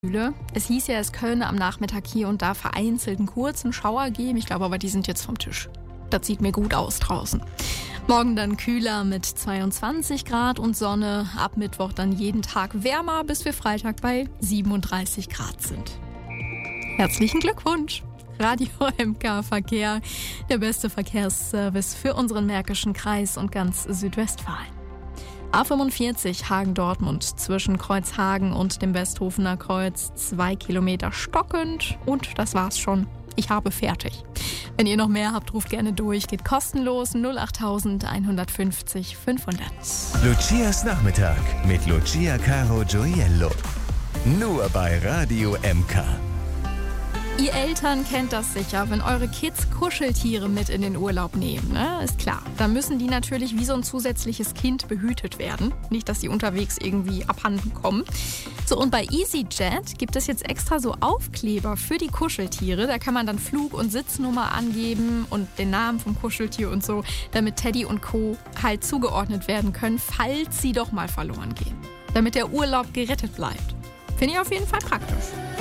Es hieß ja, es könne am Nachmittag hier und da vereinzelt einen kurzen Schauer geben. Ich glaube aber, die sind jetzt vom Tisch. Das sieht mir gut aus draußen. Morgen dann kühler mit 22 Grad und Sonne. Ab Mittwoch dann jeden Tag wärmer, bis wir Freitag bei 37 Grad sind. Herzlichen Glückwunsch! Radio MK Verkehr, der beste Verkehrsservice für unseren Märkischen Kreis und ganz Südwestfalen. A45 Hagen-Dortmund zwischen Kreuzhagen und dem Westhofener Kreuz 2 Kilometer stockend und das war's schon. Ich habe fertig. Wenn ihr noch mehr habt, ruft gerne durch. Geht kostenlos 08000 150 500. Lucias Nachmittag mit Lucia Caro Gioiello. Nur bei Radio MK. Ihr Eltern kennt das sicher, wenn eure Kids Kuscheltiere mit in den Urlaub nehmen, ne? Ist klar. Dann müssen die natürlich wie so ein zusätzliches Kind behütet werden. Nicht, dass sie unterwegs irgendwie abhanden kommen. So, und bei EasyJet gibt es jetzt extra so Aufkleber für die Kuscheltiere. Da kann man dann Flug- und Sitznummer angeben und den Namen vom Kuscheltier und so, damit Teddy und Co. halt zugeordnet werden können, falls sie doch mal verloren gehen. Damit der Urlaub gerettet bleibt. Finde ich auf jeden Fall praktisch.